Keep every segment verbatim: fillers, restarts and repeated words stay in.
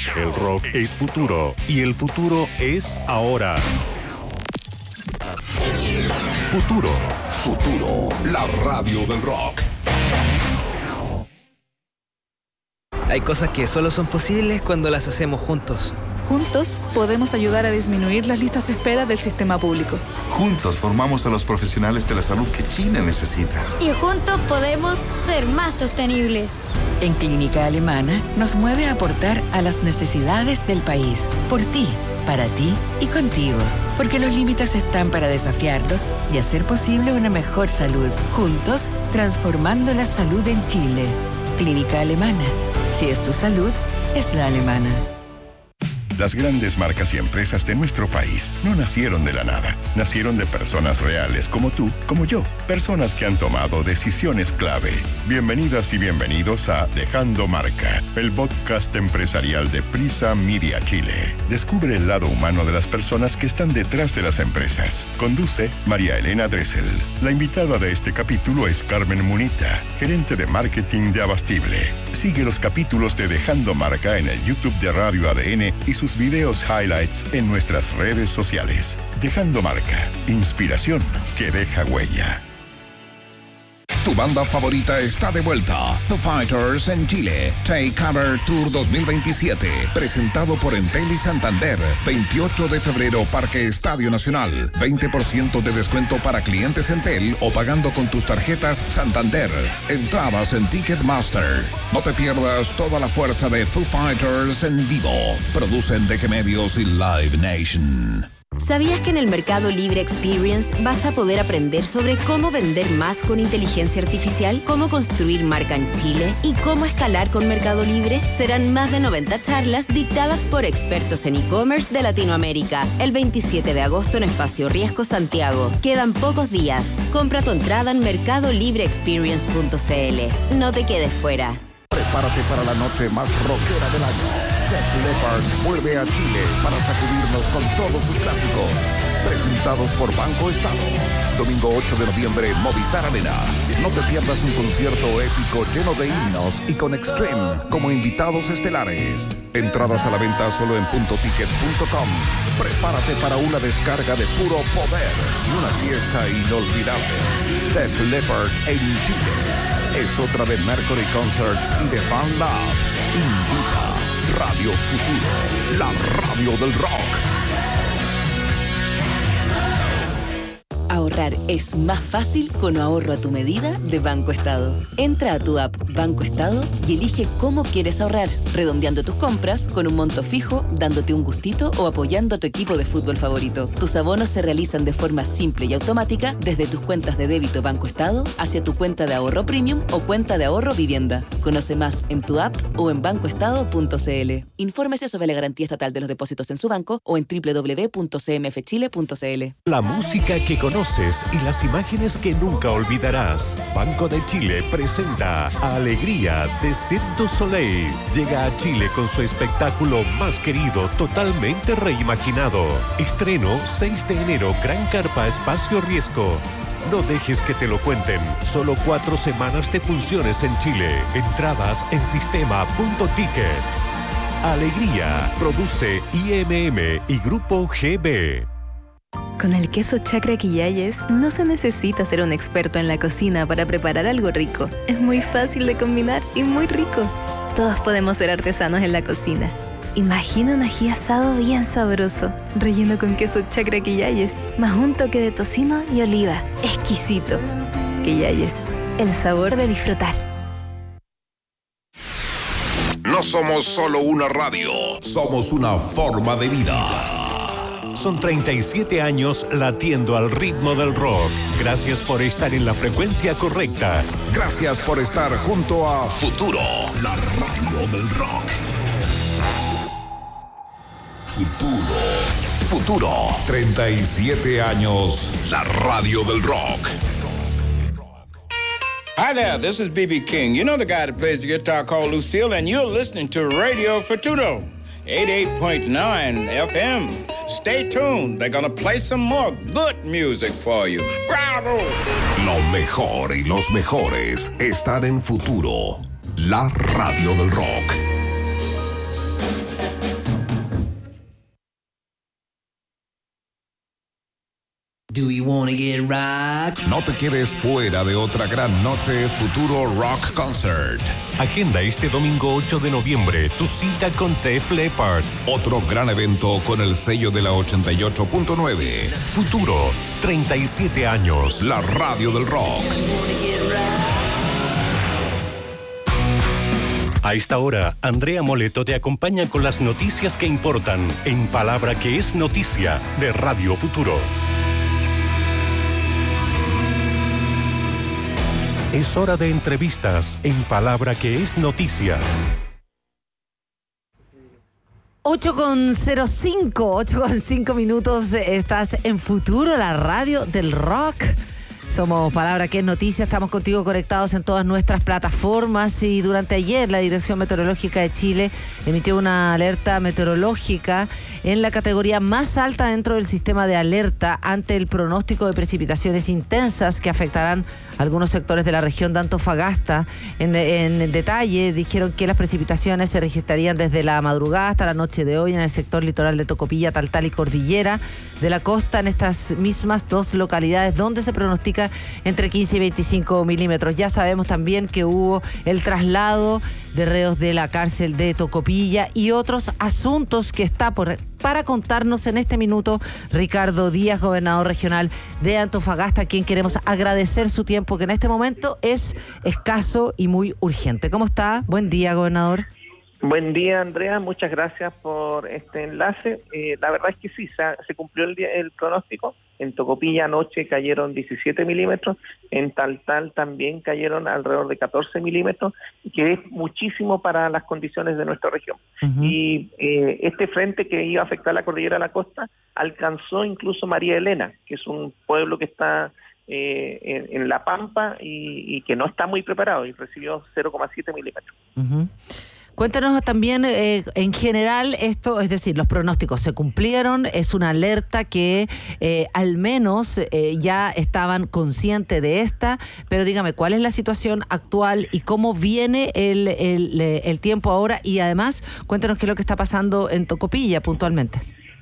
El rock es futuro y el futuro es ahora. Futuro. Futuro, la radio del rock. Hay cosas que solo son posibles cuando las hacemos juntos. Juntos podemos ayudar a disminuir las listas de espera del sistema público. Juntos formamos a los profesionales de la salud que Chile necesita. Y juntos podemos ser más sostenibles. En Clínica Alemana nos mueve a aportar a las necesidades del país. Por ti, para ti y contigo. Porque los límites están para desafiarlos y hacer posible una mejor salud. Juntos, transformando la salud en Chile. Clínica Alemana. Si es tu salud, es la alemana. Las grandes marcas y empresas de nuestro país no nacieron de la nada. Nacieron de personas reales como tú, como yo. Personas que han tomado decisiones clave. Bienvenidas y bienvenidos a Dejando Marca, el podcast empresarial de Prisa Media Chile. Descubre el lado humano de las personas que están detrás de las empresas. Conduce María Elena Dressel. La invitada de este capítulo es Carmen Munita, gerente de marketing de Abastible. Sigue los capítulos de Dejando Marca en el YouTube de Radio A D N y sus videos highlights en nuestras redes sociales. Dejando Marca, inspiración que deja huella. Tu banda favorita está de vuelta. Foo Fighters en Chile. Take Cover Tour dos mil veintisiete. Presentado por Entel y Santander. veintiocho de febrero, Parque Estadio Nacional. veinte por ciento de descuento para clientes Entel o pagando con tus tarjetas Santander. Entradas en Ticketmaster. No te pierdas toda la fuerza de Foo Fighters en vivo. Producen D G Medios y Live Nation. ¿Sabías que en el Mercado Libre Experience vas a poder aprender sobre cómo vender más con inteligencia artificial, cómo construir marca en Chile y cómo escalar con Mercado Libre? Serán más de noventa charlas dictadas por expertos en e-commerce de Latinoamérica. El veintisiete de agosto en Espacio Riesgo, Santiago. Quedan pocos días. Compra tu entrada en mercado libre experience punto c l. No te quedes fuera. Prepárate para la noche más rockera del año. Def Leppard vuelve a Chile para sacudirnos con todos sus clásicos. Presentados por Banco Estado. Domingo ocho de noviembre, Movistar Arena. No te pierdas un concierto épico lleno de himnos y con Extreme como invitados estelares. Entradas a la venta solo en punto ticket punto com. Prepárate para una descarga de puro poder y una fiesta inolvidable. Def Leppard en Chile. Es otra de Mercury Concerts y de Fan Lab. Invita Radio Futuro, la radio del rock. Ahorrar es más fácil con ahorro a tu medida de Banco Estado. Entra a tu app Banco Estado y elige cómo quieres ahorrar, redondeando tus compras con un monto fijo, dándote un gustito o apoyando a tu equipo de fútbol favorito. Tus abonos se realizan de forma simple y automática desde tus cuentas de débito Banco Estado hacia tu cuenta de ahorro premium o cuenta de ahorro vivienda. Conoce más en tu app o en banco estado punto c l. Infórmese sobre la garantía estatal de los depósitos en su banco o en doble u doble u doble u punto c m f chile punto c l. La música que conoces y las imágenes que nunca olvidarás. Banco de Chile presenta Alegría de Cirque du Soleil. Llega a Chile con su espectáculo más querido, totalmente reimaginado. Estreno seis de enero, Gran Carpa Espacio Riesgo. No dejes que te lo cuenten. Solo cuatro semanas de funciones en Chile. Entradas en sistema punto ticket. Alegría. Produce I M M y Grupo G B. Con el queso Chacra Quillayes no se necesita ser un experto en la cocina para preparar algo rico. Es muy fácil de combinar y muy rico. Todos podemos ser artesanos en la cocina. Imagina un ají asado bien sabroso, relleno con queso Chacra Quillayes, más un toque de tocino y oliva. Exquisito. Quillayes, el sabor de disfrutar. No somos solo una radio, somos una forma de vida. Son treinta y siete años latiendo al ritmo del rock. Gracias por estar en la frecuencia correcta. Gracias por estar junto a Futuro, la radio del rock. Futuro. Futuro. treinta y siete años, la radio del rock. Hi there, this is B B King. You know the guy that plays the guitar called Lucille, and you're listening to Radio Futuro, eighty-eight point nine F M. Stay tuned. They're gonna play some more good music for you. Bravo! Lo mejor y los mejores están en Futuro, la radio del rock. Do you wanna get rocked? No te quedes fuera de otra gran noche Futuro Rock Concert. Agenda este domingo ocho de noviembre tu cita con Def Leppard. Otro gran evento con el sello de la ochenta y ocho punto nueve. Futuro, treinta y siete años. La radio del rock. A esta hora, Andrea Moleto te acompaña con las noticias que importan en Palabra que es Noticia de Radio Futuro. Es hora de entrevistas en Palabra que es Noticia. ocho con cero cinco, ocho con cinco minutos, estás en Futuro, la radio del rock. Somos Palabra que es Noticia, estamos contigo conectados en todas nuestras plataformas y durante ayer la Dirección Meteorológica de Chile emitió una alerta meteorológica en la categoría más alta dentro del sistema de alerta ante el pronóstico de precipitaciones intensas que afectarán algunos sectores de la región de Antofagasta. En, en detalle dijeron que las precipitaciones se registrarían desde la madrugada hasta la noche de hoy en el sector litoral de Tocopilla, Taltal y Cordillera de la Costa, en estas mismas dos localidades donde se pronostica entre quince y veinticinco milímetros. Ya sabemos también que hubo el traslado de reos de la cárcel de Tocopilla y otros asuntos que está por, para contarnos en este minuto Ricardo Díaz, gobernador regional de Antofagasta, a quien queremos agradecer su tiempo, que en este momento es escaso y muy urgente. ¿Cómo está? Buen día, gobernador. Buen día, Andrea. Muchas gracias por este enlace. Eh, la verdad es que sí, se, se cumplió el, el pronóstico. En Tocopilla anoche cayeron diecisiete milímetros, en Taltal también cayeron alrededor de catorce milímetros, que es muchísimo para las condiciones de nuestra región. Uh-huh. Y eh, este frente que iba a afectar la cordillera de la costa alcanzó incluso María Elena, que es un pueblo que está eh, en, en La Pampa y, y que no está muy preparado y recibió cero coma siete milímetros. Uh-huh. Cuéntanos también, eh, en general, esto, es decir, los pronósticos se cumplieron, es una alerta que eh, al menos eh, ya estaban conscientes de esta, pero dígame, ¿cuál es la situación actual y cómo viene el, el, el tiempo ahora? Y además, cuéntanos qué es lo que está pasando en Tocopilla puntualmente.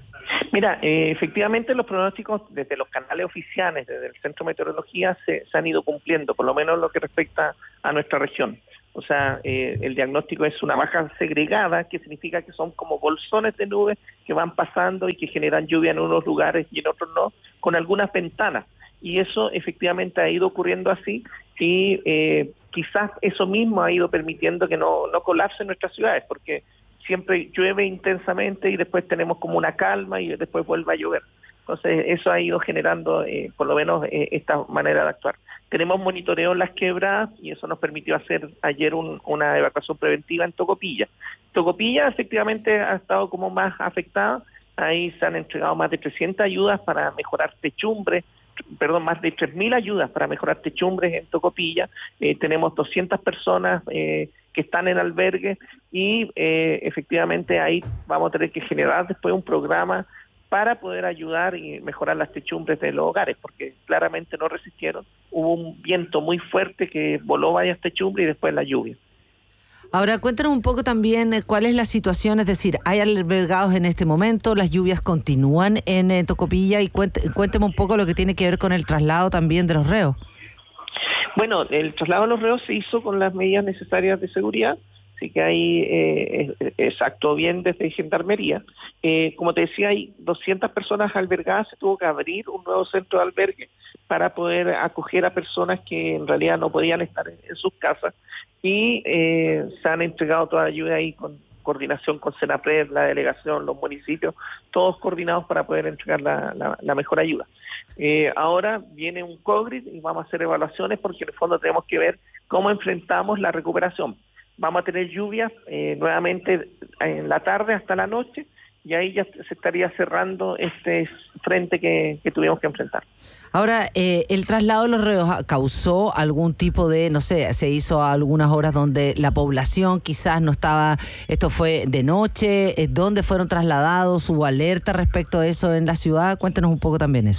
Mira, eh, efectivamente los pronósticos desde los canales oficiales, desde el Centro de Meteorología, se, se han ido cumpliendo, por lo menos en lo que respecta a nuestra región. O sea, eh, el diagnóstico es una baja segregada, que significa que son como bolsones de nubes que van pasando y que generan lluvia en unos lugares y en otros no, con algunas ventanas. Y eso efectivamente ha ido ocurriendo así y eh, quizás eso mismo ha ido permitiendo que no, no colapsen nuestras ciudades, porque siempre llueve intensamente y después tenemos como una calma y después vuelve a llover. Entonces eso ha ido generando eh, por lo menos eh, esta manera de actuar. Tenemos monitoreo en las quebradas y eso nos permitió hacer ayer un, una evacuación preventiva en Tocopilla. Tocopilla efectivamente ha estado como más afectada. Ahí se han entregado más de trescientas ayudas para mejorar techumbres, perdón, más de tres mil ayudas para mejorar techumbres en Tocopilla. Eh, tenemos doscientas personas eh, que están en albergue y eh, efectivamente ahí vamos a tener que generar después un programa para poder ayudar y mejorar las techumbres de los hogares, porque claramente no resistieron. Hubo un viento muy fuerte que voló varias techumbres y después la lluvia. Ahora, cuéntanos un poco también cuál es la situación, es decir, ¿hay albergados en este momento? ¿Las lluvias continúan en eh, Tocopilla? Y cuént, cuénteme un poco lo que tiene que ver con el traslado también de los reos. Bueno, el traslado de los reos se hizo con las medidas necesarias de seguridad, así que ahí eh, es, actuó bien desde Gendarmería. Eh, como te decía, hay doscientas personas albergadas, se tuvo que abrir un nuevo centro de albergue para poder acoger a personas que en realidad no podían estar en, en sus casas y eh, se han entregado toda la ayuda ahí con coordinación con Senapred, la delegación, los municipios, todos coordinados para poder entregar la, la, la mejor ayuda. Eh, ahora viene un COGRID y vamos a hacer evaluaciones porque en el fondo tenemos que ver cómo enfrentamos la recuperación. Vamos a tener lluvias eh, nuevamente en la tarde hasta la noche y ahí ya se estaría cerrando este frente que, que tuvimos que enfrentar. Ahora, eh, ¿el traslado de los reos causó algún tipo de, no sé, se hizo a algunas horas donde la población quizás no estaba, esto fue de noche, eh, ¿dónde fueron trasladados? ¿Hubo alerta respecto a eso en la ciudad? Cuéntanos un poco también eso.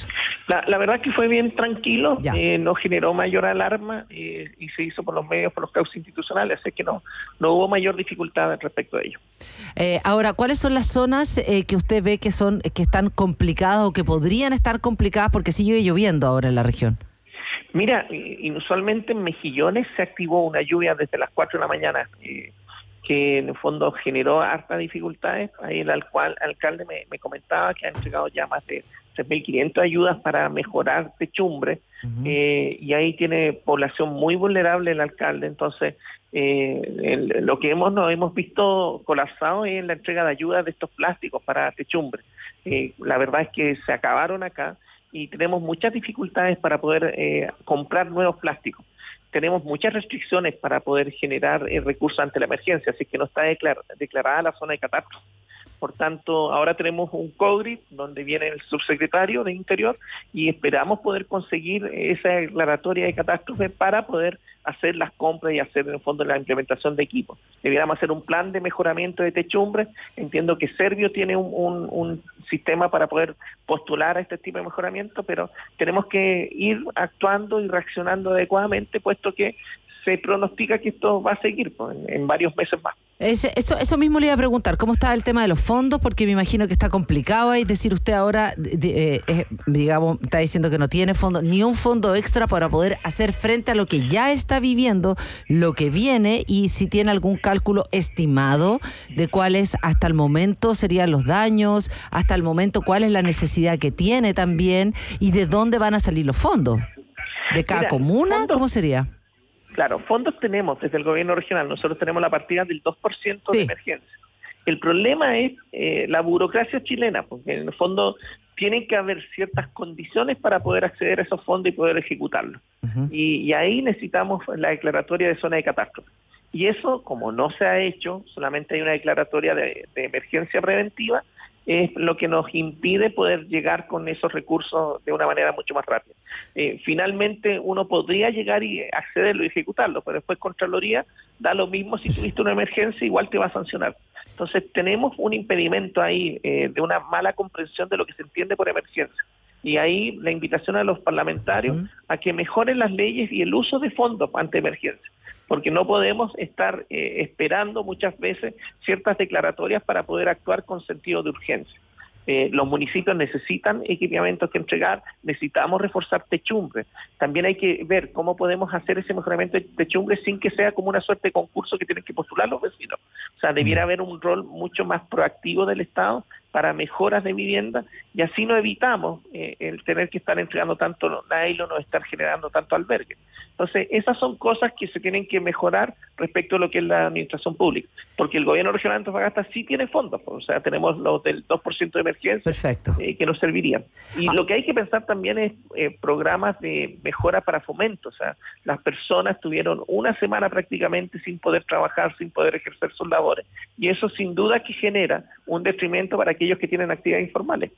La, la verdad que fue bien tranquilo, eh, no generó mayor alarma eh, y se hizo por los medios, por los cauces institucionales, así que no, no hubo mayor dificultad respecto a ello. Eh, ahora, ¿cuáles son las zonas eh, que usted ve que son que están complicadas o que podrían estar complicadas porque sigue lloviendo ahora en la región? Mira, inusualmente en Mejillones se activó una lluvia desde las cuatro de la mañana, eh, que en el fondo generó hartas dificultades. Ahí el alcual, alcalde me, me comentaba que ha entregado ya más de tres mil quinientas ayudas para mejorar techumbre, uh-huh. eh, y ahí tiene población muy vulnerable el alcalde. Entonces, eh, el, lo que hemos nos hemos visto colapsado es la entrega de ayudas de estos plásticos para techumbre. Eh, la verdad es que se acabaron acá y tenemos muchas dificultades para poder eh, comprar nuevos plásticos. Tenemos muchas restricciones para poder generar eh, recursos ante la emergencia, así que no está declar- declarada la zona de catástrofe. Por tanto, ahora tenemos un CODRI donde viene el subsecretario de Interior y esperamos poder conseguir esa declaratoria de catástrofe para poder hacer las compras y hacer en el fondo la implementación de equipos. Debiéramos hacer un plan de mejoramiento de techumbre. Entiendo que Servio tiene un, un, un sistema para poder postular a este tipo de mejoramiento, pero tenemos que ir actuando y reaccionando adecuadamente, puesto que se pronostica que esto va a seguir pues, en, en varios meses más. Ese, eso, eso mismo le iba a preguntar, ¿cómo está el tema de los fondos? Porque me imagino que está complicado, es decir, usted ahora, de, eh, eh, digamos, está diciendo que no tiene fondo, ni un fondo extra para poder hacer frente a lo que ya está viviendo, lo que viene, y si tiene algún cálculo estimado de cuáles hasta el momento serían los daños, hasta el momento cuál es la necesidad que tiene también, y de dónde van a salir los fondos. ¿De cada Mira, comuna? Fondos, ¿cómo sería? Claro, fondos tenemos desde el gobierno regional. Nosotros tenemos la partida del dos por ciento sí. de emergencia. El problema es eh, la burocracia chilena, porque en el fondo tienen que haber ciertas condiciones para poder acceder a esos fondos y poder ejecutarlos. Uh-huh. Y, y ahí necesitamos la declaratoria de zona de catástrofe. Y eso, como no se ha hecho, solamente hay una declaratoria de, de emergencia preventiva, es lo que nos impide poder llegar con esos recursos de una manera mucho más rápida. Eh, finalmente uno podría llegar y accederlo y ejecutarlo, pero después Contraloría da lo mismo, si tuviste una emergencia igual te va a sancionar. Entonces tenemos un impedimento ahí eh, de una mala comprensión de lo que se entiende por emergencia. Y ahí la invitación a los parlamentarios uh-huh. a que mejoren las leyes y el uso de fondos ante emergencia, porque no podemos estar eh, esperando muchas veces ciertas declaratorias para poder actuar con sentido de urgencia. Eh, los municipios necesitan equipamientos que entregar, necesitamos reforzar techumbre. También hay que ver cómo podemos hacer ese mejoramiento de techumbre sin que sea como una suerte de concurso que tienen que postular los vecinos. O sea, debiera haber un rol mucho más proactivo del Estado para mejoras de vivienda, y así no evitamos eh, el tener que estar entregando tanto nylon o estar generando tanto albergue. Entonces, esas son cosas que se tienen que mejorar respecto a lo que es la administración pública, porque el gobierno regional de Antofagasta sí tiene fondos, o sea, tenemos los del dos por ciento de emergencia. Perfecto. Eh, que nos servirían. Y ah. lo que hay que pensar también es eh, programas de mejora para fomento, o sea, las personas tuvieron una semana prácticamente sin poder trabajar, sin poder ejercer sus labores, y eso sin duda que genera un detrimento para aquellos que tienen actividades informales.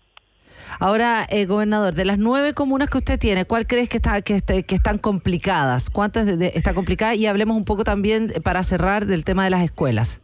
Ahora, eh, gobernador, de las nueve comunas que usted tiene, ¿cuál crees que está que, este, que están complicadas? ¿Cuántas de, de, está complicada? Y hablemos un poco también, para cerrar, del tema de las escuelas.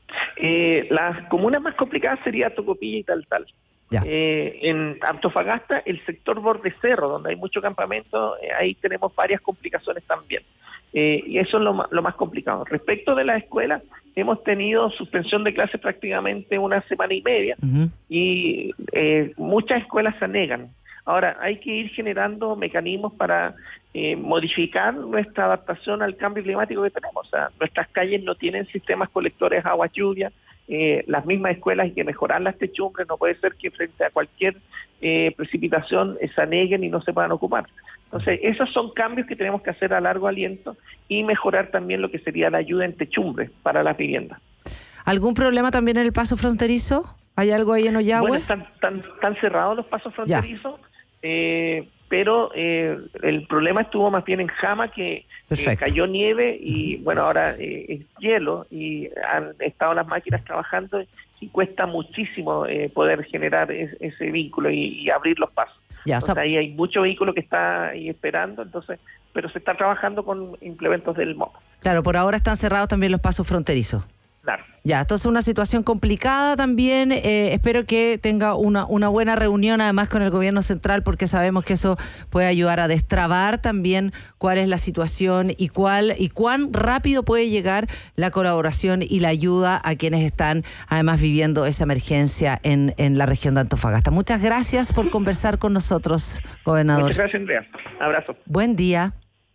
Eh, las comunas más complicadas serían Tocopilla y Taltal. Eh, en Antofagasta, el sector Borde Cerro, donde hay mucho campamento, eh, ahí tenemos varias complicaciones también. Eh, y eso es lo, lo más complicado. Respecto de las escuelas, hemos tenido suspensión de clases prácticamente una semana y media, uh-huh. y eh, muchas escuelas se negan. Ahora, hay que ir generando mecanismos para eh, modificar nuestra adaptación al cambio climático que tenemos. O sea, nuestras calles no tienen sistemas colectores de agua lluvia, eh, las mismas escuelas hay que mejorar las techumbres, no puede ser que frente a cualquier eh, precipitación eh, se aneguen y no se puedan ocupar. Entonces, esos son cambios que tenemos que hacer a largo aliento y mejorar también lo que sería la ayuda en techumbre para las viviendas. ¿Algún problema también en el paso fronterizo? ¿Hay algo ahí en Ollagüe? Bueno, están, están, están cerrados los pasos fronterizos, eh, pero eh, el problema estuvo más bien en Jama, que eh, cayó nieve y bueno, ahora eh, es hielo y han estado las máquinas trabajando y cuesta muchísimo eh, poder generar es, ese vínculo y, y abrir los pasos. Ya, entonces, ahí hay mucho vehículo que está ahí esperando, entonces, pero se está trabajando con implementos del M O P. Claro, por ahora están cerrados también los pasos fronterizos. Claro. Ya, esto es una situación complicada también. Eh, espero que tenga una, una buena reunión además con el gobierno central, porque sabemos que eso puede ayudar a destrabar también cuál es la situación y cuál y cuán rápido puede llegar la colaboración y la ayuda a quienes están además viviendo esa emergencia en, en la región de Antofagasta. Muchas gracias por conversar con nosotros, gobernador. Muchas gracias, Andrea. Abrazo. Buen día.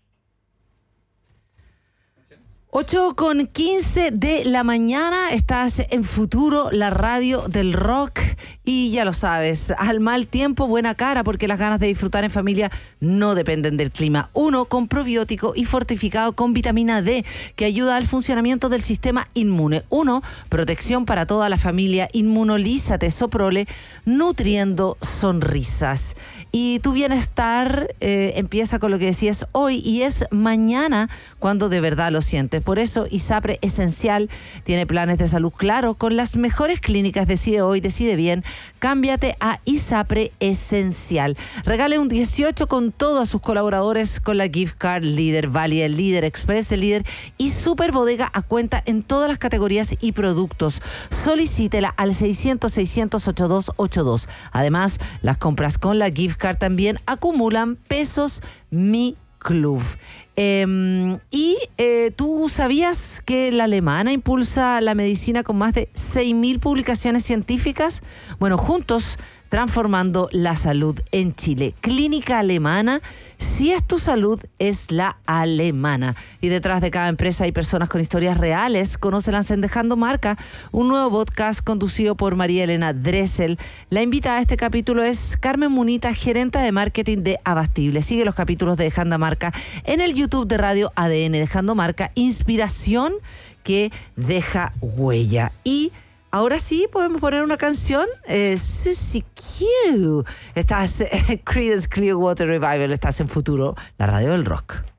ocho con quince de la mañana, estás en Futuro, la radio del rock, y ya lo sabes, al mal tiempo, buena cara, porque las ganas de disfrutar en familia no dependen del clima. Uno con probiótico y fortificado con vitamina D, que ayuda al funcionamiento del sistema inmune. Uno, protección para toda la familia. Inmunolízate, Soprole, nutriendo sonrisas. Y tu bienestar eh, empieza con lo que decías hoy, y es mañana cuando de verdad lo sientes. Por eso ISAPRE Esencial tiene planes de salud claros con las mejores clínicas. Decide hoy, decide bien. Cámbiate a ISAPRE Esencial. Regale un dieciocho con todos sus colaboradores con la Gift Card Líder, Valia el Líder, Express del Líder y Super Bodega a cuenta en todas las categorías y productos. Solicítela al seiscientos, seiscientos, ochenta y dos ochenta y dos. Además, las compras con la Gift Card también acumulan pesos Mi Club. Eh, y eh, ¿tú sabías que la alemana impulsa la medicina con más de seis mil publicaciones científicas? Bueno, juntos transformando la salud en Chile. Clínica Alemana, si es tu salud, es la alemana. Y detrás de cada empresa hay personas con historias reales. Conócelas en Dejando Marca, un nuevo podcast conducido por María Elena Dressel. La invitada a este capítulo es Carmen Munita, gerente de marketing de Abastible. Sigue los capítulos de Dejando Marca en el YouTube de Radio A D N. Dejando Marca, inspiración que deja huella. Y ahora sí, podemos poner una canción. Eh, Susie Q. Estás en Creedence Clearwater Revival, estás en Futuro, la radio del rock.